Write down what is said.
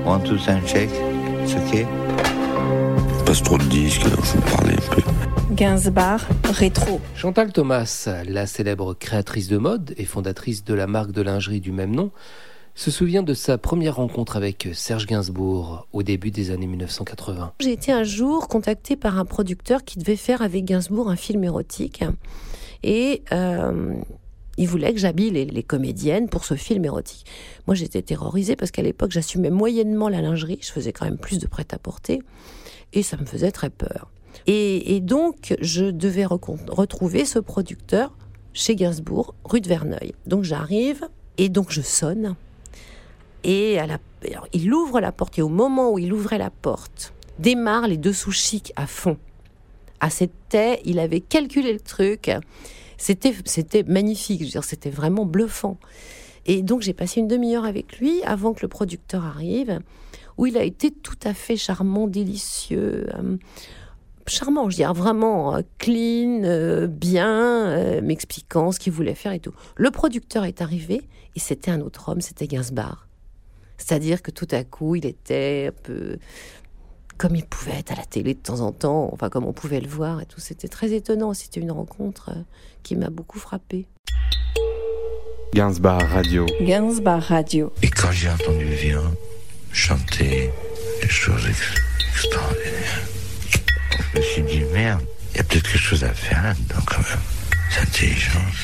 Want to check, it's okay. Passe trop de disques, alors je vais parler un peu. Gainsbar rétro. Chantal Thomas, la célèbre créatrice de mode et fondatrice de la marque de lingerie du même nom, se souvient de sa première rencontre avec Serge Gainsbourg au début des années 1980. J'ai été un jour contactée par un producteur qui devait faire avec Gainsbourg un film érotique. Et il voulait que j'habille les comédiennes pour ce film érotique. Moi, j'étais terrorisée parce qu'à l'époque, j'assumais moyennement la lingerie. Je faisais quand même plus de prêt-à-porter. Et ça me faisait très peur. Et donc, je devais retrouver ce producteur chez Gainsbourg, rue de Verneuil. Donc, j'arrive et donc je sonne. Et alors, il ouvre la porte. Et au moment où il ouvrait la porte, démarre les Dessous Chic à fond. Ah, il avait calculé le truc. C'était magnifique, je veux dire, c'était vraiment bluffant. Et donc j'ai passé une demi-heure avec lui avant que le producteur arrive, où il a été tout à fait charmant, délicieux, charmant, je veux dire, vraiment clean, bien, m'expliquant ce qu'il voulait faire et tout. Le producteur est arrivé et c'était un autre homme, c'était Gainsbourg. C'est-à-dire que tout à coup, il était un peu comme il pouvait être à la télé de temps en temps, enfin comme on pouvait le voir et tout. C'était très étonnant, c'était une rencontre qui m'a beaucoup frappée. Gainsbar Radio. Gainsbar Radio. Et quand j'ai entendu Vian chanter des choses extraordinaires, je me suis dit, merde, il y a peut-être quelque chose à faire là-dedans quand même. C'est intelligent,